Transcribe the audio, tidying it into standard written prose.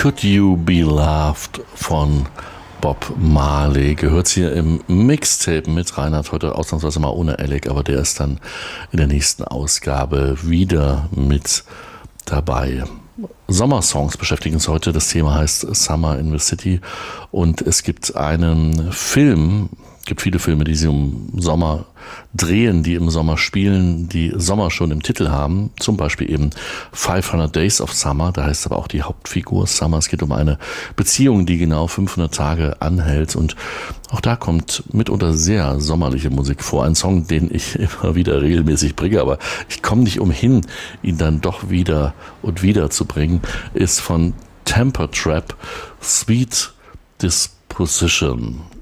Could You Be Loved von Bob Marley. Gehört hier im Mixtape mit Reinhard, heute ausnahmsweise mal ohne Alec, aber der ist dann in der nächsten Ausgabe wieder mit dabei. Sommersongs beschäftigen uns heute. Das Thema heißt Summer in the City und es gibt einen Film, gibt viele Filme, die sich um Sommer drehen, die im Sommer spielen, die Sommer schon im Titel haben. Zum Beispiel eben 500 Days of Summer, da heißt aber auch die Hauptfigur Summer. Es geht um eine Beziehung, die genau 500 Tage anhält und auch da kommt mitunter sehr sommerliche Musik vor. Ein Song, den ich immer wieder regelmäßig bringe, aber ich komme nicht umhin, ihn dann doch wieder und wieder zu bringen, ist von Temper Trap, Sweet Disposition.